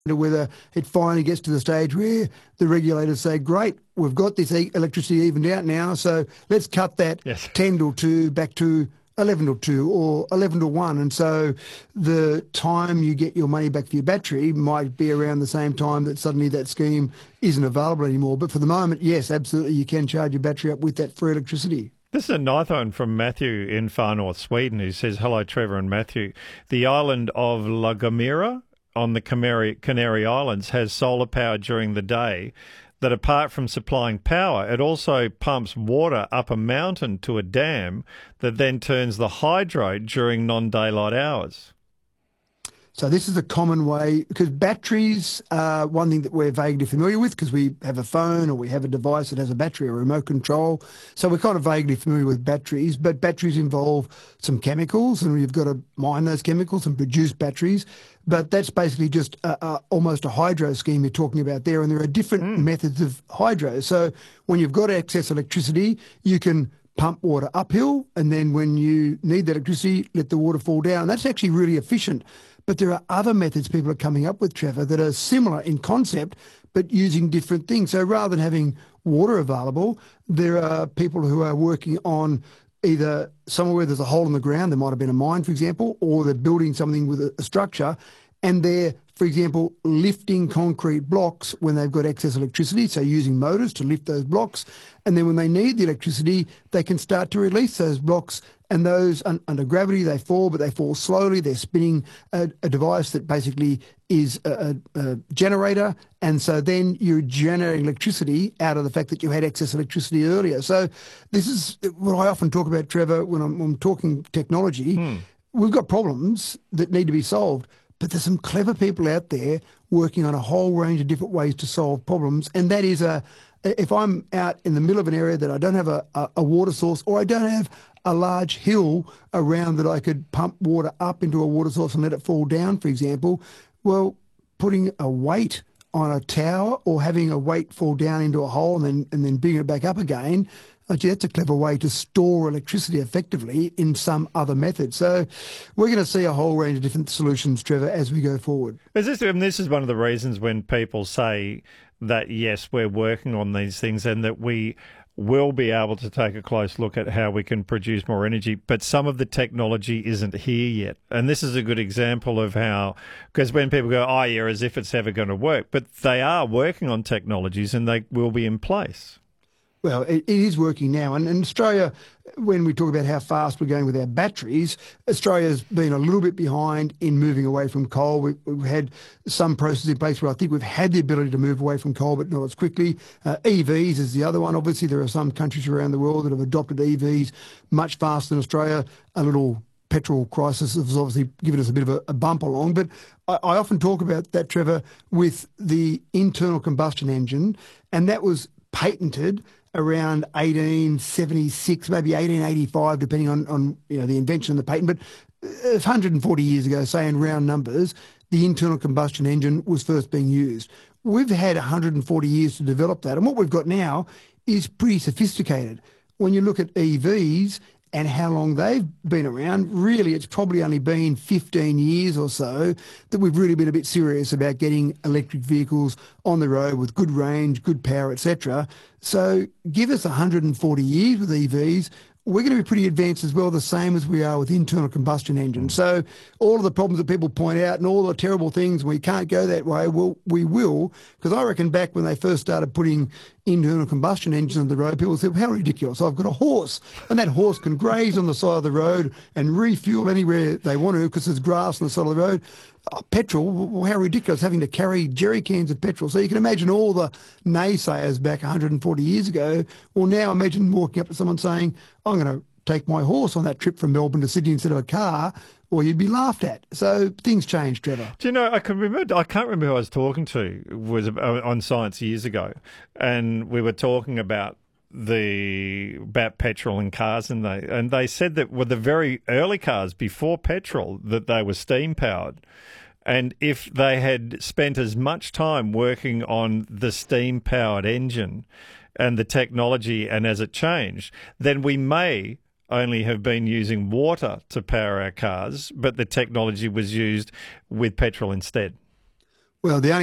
to whether it finally gets to the stage where the regulators say, great, we've got this electricity evened out now, so let's cut that Yes. 10 till 2 back to 11 till 2 or 11 till 1. And so the time you get your money back for your battery might be around the same time that suddenly that scheme isn't available anymore. But for the moment, yes, absolutely, you can charge your battery up with that free electricity. This is a nice one from Matthew in far north Sweden who says, hello, Trevor and Matthew. The island of La Gomera on the Canary Islands has solar power during the day that apart from supplying power, it also pumps water up a mountain to a dam that then turns the hydro during non-daylight hours. So this is a common way, because batteries are one thing that we're vaguely familiar with because we have a phone or we have a device that has a battery or remote control. So we're kind of vaguely familiar with batteries, but batteries involve some chemicals and you've got to mine those chemicals and produce batteries. But that's basically just almost a hydro scheme you're talking about there. And there are different methods of hydro. So when you've got excess electricity, you can pump water uphill, and then when you need the electricity, let the water fall down. That's actually really efficient. But there are other methods people are coming up with, Trevor, that are similar in concept, but using different things. So rather than having water available, there are people who are working on either somewhere where there's a hole in the ground, there might have been a mine, for example, or they're building something with a structure, and they're, for example, lifting concrete blocks when they've got excess electricity, so using motors to lift those blocks. And then when they need the electricity, they can start to release those blocks, and those under gravity, they fall, but they fall slowly. They're spinning a device that basically is a generator, and so then you're generating electricity out of the fact that you had excess electricity earlier. So this is what I often talk about, Trevor, when I'm talking technology. We've got problems that need to be solved, but there's some clever people out there working on a whole range of different ways to solve problems. And that is if I'm out in the middle of an area that I don't have a water source, or I don't have a large hill around that I could pump water up into a water source and let it fall down, for example, well, putting a weight on a tower or having a weight fall down into a hole and then bringing it back up again, actually, that's a clever way to store electricity effectively in some other method. So we're going to see a whole range of different solutions, Trevor, as we go forward. This is one of the reasons when people say that, yes, we're working on these things and that we will be able to take a close look at how we can produce more energy, but some of the technology isn't here yet. And this is a good example of how, because when people go, oh, yeah, as if it's ever going to work, but they are working on technologies and they will be in place. Well, it is working now. And in Australia, when we talk about how fast we're going with our batteries, Australia's been a little bit behind in moving away from coal. We've had some processes in place where I think we've had the ability to move away from coal, but not as quickly. EVs is the other one. Obviously, there are some countries around the world that have adopted EVs much faster than Australia. A little petrol crisis has obviously given us a bit of a bump along. But I often talk about that, Trevor, with the internal combustion engine, and that was patented around 1876, maybe 1885, depending on the invention of the patent. But 140 years ago, say in round numbers, the internal combustion engine was first being used. We've had 140 years to develop that. And what we've got now is pretty sophisticated. When you look at EVs and how long they've been around, really it's probably only been 15 years or so that we've really been a bit serious about getting electric vehicles on the road with good range, good power, etc. So give us 140 years with EVs, we're going to be pretty advanced as well, the same as we are with internal combustion engines. So all of the problems that people point out and all the terrible things, we can't go that way, well, we will, because I reckon back when they first started putting internal combustion engines on the road, people said, well, how ridiculous. I've got a horse, and that horse can graze on the side of the road and refuel anywhere they want to because there's grass on the side of the road. Petrol, well, how ridiculous, having to carry jerry cans of petrol. So you can imagine all the naysayers back 140 years ago. Well, now imagine walking up to someone saying, I'm going to take my horse on that trip from Melbourne to Sydney instead of a car, or you'd be laughed at. So things change, Trevor. Do you know, I can't remember who I was talking to, was on Science years ago, and we were talking about petrol and cars, and they said that with the very early cars before petrol that they were steam powered, and if they had spent as much time working on the steam powered engine and the technology, and as it changed, then we may only have been using water to power our cars, but the technology was used with petrol instead. Well, the only